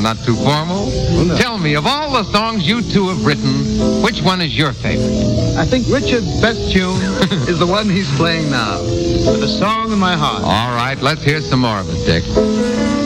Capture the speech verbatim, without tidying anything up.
not too formal. Well, no. Tell me, of all the songs you two have written, which one is your favorite? I think Richard's best tune is the one he's playing now. With a song in my heart. All right, let's hear some more of it, Dick.